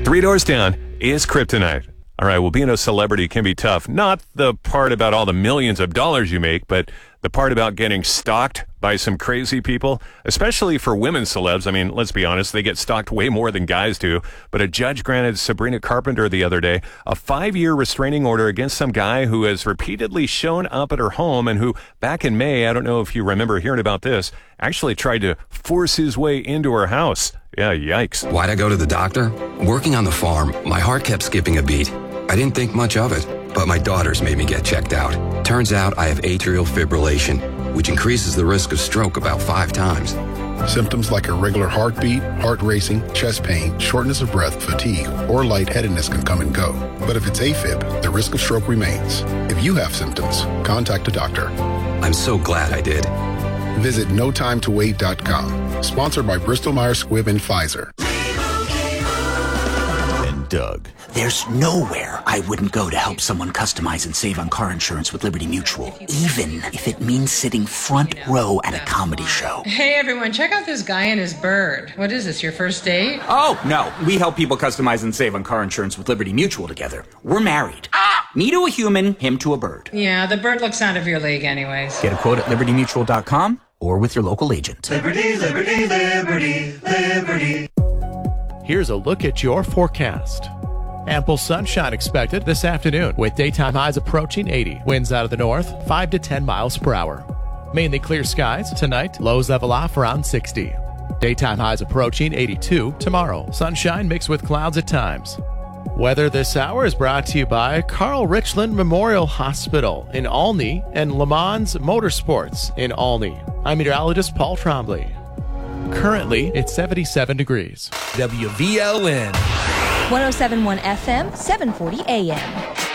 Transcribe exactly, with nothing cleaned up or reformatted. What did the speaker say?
Three Doors Down is Kryptonite. All right, well, being a celebrity can be tough. Not the part about all the millions of dollars you make, but the part about getting stalked by some crazy people, especially for women celebs. I mean, let's be honest, they get stalked way more than guys do. But a judge granted Sabrina Carpenter the other day a five-year restraining order against some guy who has repeatedly shown up at her home and who, back in May, I don't know if you remember hearing about this, actually tried to force his way into her house. Yeah, yikes. Why'd I go to the doctor? Working on the farm, my heart kept skipping a beat. I didn't think much of it, but my daughters made me get checked out. Turns out I have atrial fibrillation, which increases the risk of stroke about five times. Symptoms like irregular heartbeat, heart racing, chest pain, shortness of breath, fatigue, or lightheadedness can come and go. But if it's AFib, the risk of stroke remains. If you have symptoms, contact a doctor. I'm so glad I did. Visit no time to wait dot com. Sponsored by Bristol Myers Squibb and Pfizer. And Doug. There's nowhere I wouldn't go to help someone customize and save on car insurance with Liberty Mutual, even if it means sitting front row at a comedy show. Hey everyone, check out this guy and his bird. What is this, your first date? Oh, no. We help people customize and save on car insurance with Liberty Mutual together. We're married. Ah! Me to a human, him to a bird. Yeah, the bird looks out of your league anyways. Get a quote at liberty mutual dot com or with your local agent. Liberty, liberty, liberty, liberty. Here's a look at your forecast. Ample sunshine expected this afternoon with daytime highs approaching eighty. Winds out of the north, five to ten miles per hour. Mainly clear skies tonight, lows level off around sixty. Daytime highs approaching eighty-two tomorrow. Sunshine mixed with clouds at times. Weather this hour is brought to you by Carl Richland Memorial Hospital in Olney and Le Mans Motorsports in Olney. I'm meteorologist Paul Trombley. Currently, it's seventy-seven degrees. W V L N one oh seven point one F M, seven forty A M.